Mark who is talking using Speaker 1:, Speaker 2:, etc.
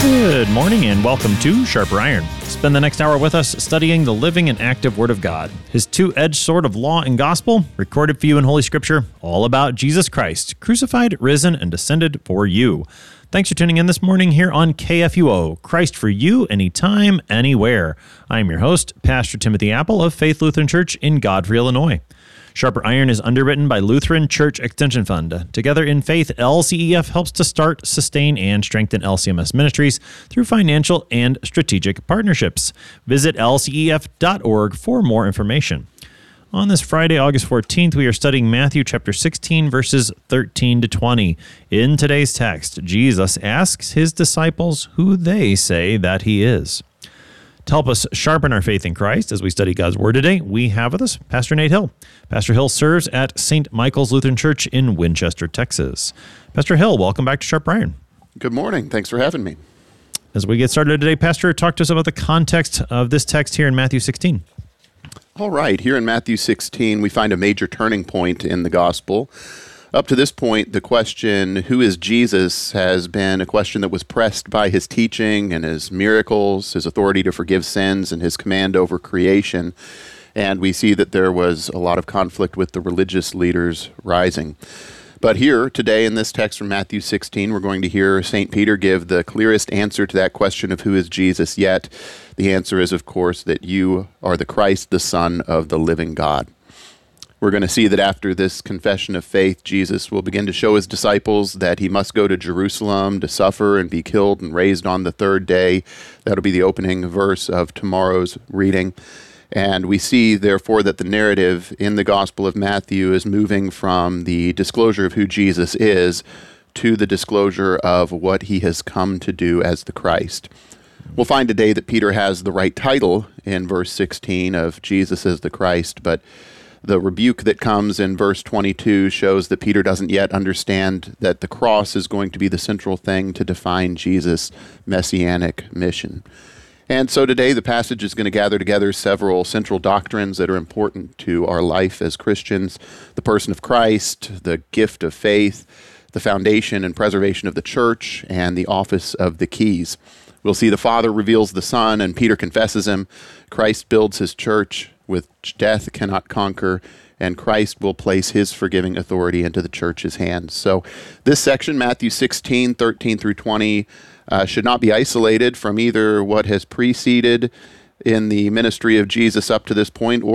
Speaker 1: Good morning and welcome to Sharper Iron. Spend the next hour with us studying the living and active Word of God, His two-edged sword of law and gospel, recorded for you in Holy Scripture, all about Jesus Christ, crucified, risen, and descended for you. Thanks for tuning in this morning here on KFUO, Christ for you, anytime, anywhere. I am your host, Pastor Timothy Apple of Faith Lutheran Church in Godfrey, Illinois. Sharper Iron is underwritten by Lutheran Church Extension Fund. Together in Faith, LCEF helps to start, sustain, and strengthen LCMS ministries through financial and strategic partnerships. Visit lcef.org for more information. On this Friday, August 14th, we are studying Matthew chapter 16, verses 13 to 20. In today's text, Jesus asks his disciples who they say that he is. To help us sharpen our faith in Christ as we study God's Word today, we have with us Pastor Nate Hill. Pastor Hill serves at St. Michael's Lutheran Church in Winchester, Texas. Pastor Hill, welcome back to Sharper Iron.
Speaker 2: Good morning. Thanks for having me.
Speaker 1: As we get started today, Pastor, talk to us about the context of this text here in Matthew 16.
Speaker 2: All right. Here in Matthew 16, we find a major turning point in the gospel. Up to this point, the question, who is Jesus, has been a question that was pressed by his teaching and his miracles, his authority to forgive sins, and his command over creation. And we see that there was a lot of conflict with the religious leaders rising. But here, today, in this text from Matthew 16, we're going to hear St. Peter give the clearest answer to that question of who is Jesus yet. The answer is, of course, that you are the Christ, the Son of the living God. We're going to see that after this confession of faith, Jesus will begin to show his disciples that he must go to Jerusalem to suffer and be killed and raised on the third day. That'll be the opening verse of tomorrow's reading. And we see, therefore, that the narrative in the Gospel of Matthew is moving from the disclosure of who Jesus is to the disclosure of what he has come to do as the Christ. We'll find today that Peter has the right title in verse 16 of Jesus as the Christ, but the rebuke that comes in verse 22 shows that Peter doesn't yet understand that the cross is going to be the central thing to define Jesus' messianic mission. And so today the passage is going to gather together several central doctrines that are important to our life as Christians: the person of Christ, the gift of faith, the foundation and preservation of the church, and the office of the keys. We'll see the Father reveals the Son, and Peter confesses him. Christ builds his church, which death cannot conquer, and Christ will place his forgiving authority into the church's hands. So this section, Matthew 16, 13 through 20, should not be isolated from either what has preceded in the ministry of Jesus up to this point or